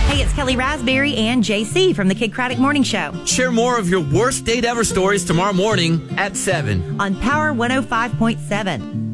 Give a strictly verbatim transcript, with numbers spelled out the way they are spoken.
Hey, it's Kelly Raspberry and J C from the Kid Craddock Morning Show Share more of your worst date ever stories tomorrow morning at seven on Power one oh five point seven.